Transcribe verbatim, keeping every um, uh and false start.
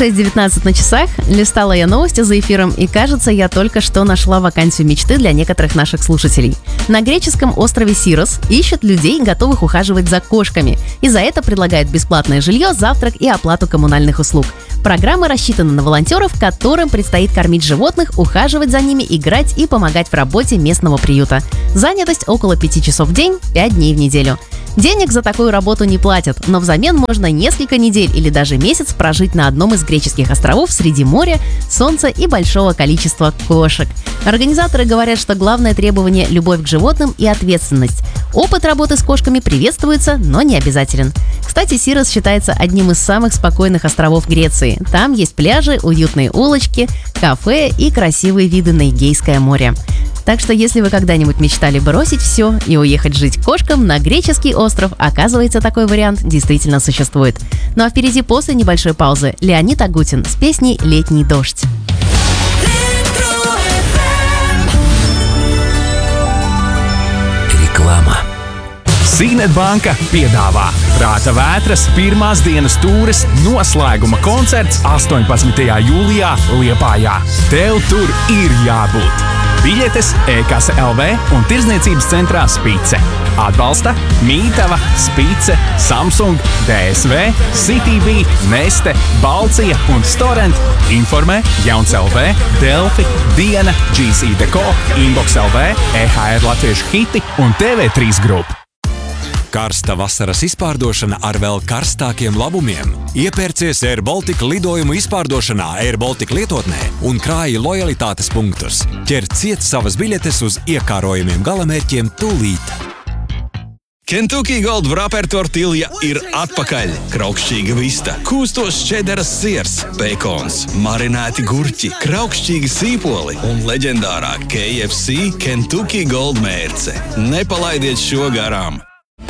шесть девятнадцать на часах. Листала я новости за эфиром, и кажется, я только что нашла вакансию мечты для некоторых наших слушателей. На греческом острове Сирос ищут людей, готовых ухаживать за кошками, и за это предлагают бесплатное жилье, завтрак и оплату коммунальных услуг. Программа рассчитана на волонтеров, которым предстоит кормить животных, ухаживать за ними, играть и помогать в работе местного приюта. Занятость около пяти часов в день, пять дней в неделю. Денег за такую работу не платят, но взамен можно несколько недель или даже месяц прожить на одном из греческих островов среди моря, солнца и большого количества кошек. Организаторы говорят, что главное требование – любовь к животным и ответственность. Опыт работы с кошками приветствуется, но не обязателен. Кстати, Сирос считается одним из самых спокойных островов Греции. Там есть пляжи, уютные улочки, кафе и красивые виды на Эгейское море. Так что если вы когда-нибудь мечтали бросить все и уехать жить к кошкам на греческий остров, оказывается, такой вариант действительно существует. Ну а впереди после небольшой паузы Леонид Агутин с песней «Летний дождь». Reklāma. Signet banka piedāvā Prāta vētras pirmās dienas tūres noslēguma koncerts astoņpadsmitajā jūlijā Liepājā. Tev tur ir jābūt! Biļetes e-kase L V un tirdzniecības centrā Spice. Atbalsta Mītava, Spice, Samsung, D S V, Citybee, Neste, Balcija un Storent. Informē Jauns L V, Delfi, Diena, G C Deco, Inbox L V, E H R Latviešu hiti un T V trīs grupa. Karsta vasaras izpārdošana ar vēl karstākiem labumiem. Iepērcies Air Baltica lidojumu izpārdošanā Air Baltica lietotnē un krāji lojalitātes punktus. Ķer ciet savas biļetes uz iekārojumiem galamērķiem tūlīt. Kentucky Gold Wrapper tortilja ir atpakaļ. Kraukšķīga vista, kūstos čederas siers, bekons, marinēti gurķi, kraukšķīgi sīpoli un leģendārā K F C Kentucky Gold mērce. Nepalaidiet šo garām!